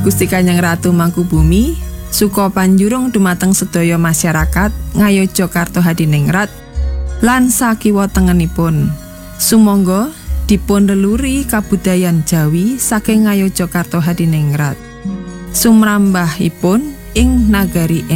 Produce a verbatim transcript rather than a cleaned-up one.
Gusti Kanjeng Ratu Mangkubumi suka panjurung dumateng sedaya masyarakat Ngayogyakarta Hadiningrat lan sakiwa tengenipun. Sumangga dipun leluri kabudayan Jawi saking Ngayogyakarta Hadiningrat. Sumrambahipun ing nagari